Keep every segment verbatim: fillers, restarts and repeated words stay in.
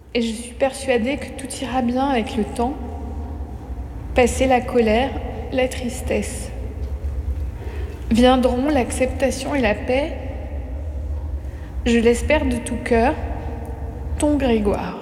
Et je suis persuadée que tout ira bien avec le temps, passer la colère, la tristesse. Viendront l'acceptation et la paix. Je l'espère de tout cœur. Ton Grégoire.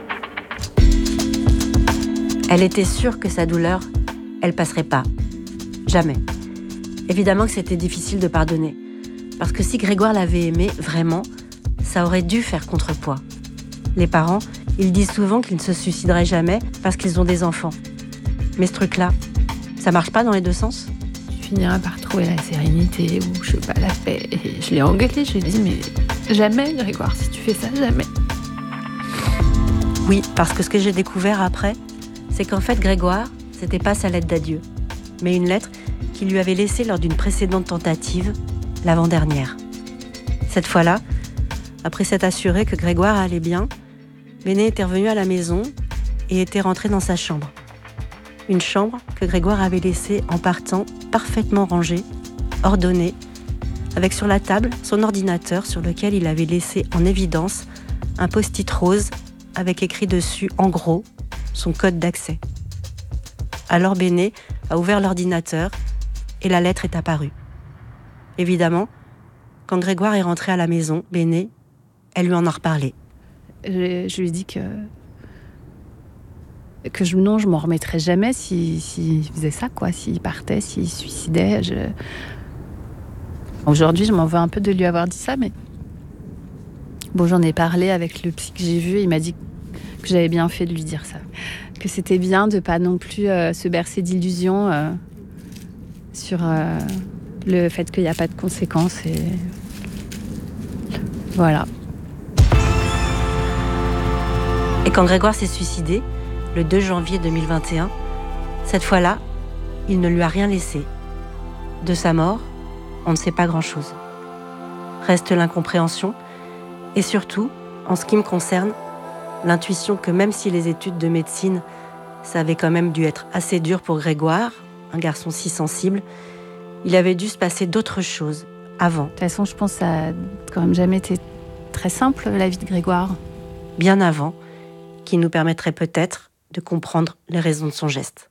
Elle était sûre que sa douleur, elle passerait pas. Jamais. Évidemment que c'était difficile de pardonner. Parce que si Grégoire l'avait aimée, vraiment, ça aurait dû faire contrepoids. Les parents, ils disent souvent qu'ils ne se suicideraient jamais parce qu'ils ont des enfants. Mais ce truc-là, ça marche pas dans les deux sens ? Tu finiras par trouver la sérénité ou, je sais pas, la paix. Et je l'ai engueulé, je lui ai dit, mais jamais, Grégoire, si tu fais ça, jamais. Oui, parce que ce que j'ai découvert après, c'est qu'en fait, Grégoire, c'était pas sa lettre d'adieu, mais une lettre qu'il lui avait laissée lors d'une précédente tentative, l'avant-dernière. Cette fois-là, après s'être assuré que Grégoire allait bien, Béné était revenu à la maison et était rentré dans sa chambre. Une chambre que Grégoire avait laissée en partant parfaitement rangée, ordonnée, avec sur la table son ordinateur sur lequel il avait laissé en évidence un post-it rose avec écrit dessus, en gros, son code d'accès. Alors Béné a ouvert l'ordinateur et la lettre est apparue. Évidemment, quand Grégoire est rentré à la maison, Béné, elle lui en a reparlé. Je, je lui ai dit que, que je, non, je m'en remettrais jamais s'il si, si faisait ça, quoi, s'il partait, s'il se suicidait. Je... Aujourd'hui, je m'en veux un peu de lui avoir dit ça, mais bon, j'en ai parlé avec le psy que j'ai vu, il m'a dit que j'avais bien fait de lui dire ça. Que c'était bien de pas non plus euh, se bercer d'illusions euh, sur euh, le fait qu'il n'y a pas de conséquences. Et voilà. Et quand Grégoire s'est suicidé, le deux janvier deux mille vingt et un, cette fois-là, il ne lui a rien laissé. De sa mort, on ne sait pas grand-chose. Reste l'incompréhension et surtout, en ce qui me concerne, l'intuition que même si les études de médecine, ça avait quand même dû être assez dur pour Grégoire, un garçon si sensible, il avait dû se passer d'autres choses avant. De toute façon, je pense que ça n'a quand même jamais été très simple, la vie de Grégoire. Bien avant, qui nous permettrait peut-être de comprendre les raisons de son geste.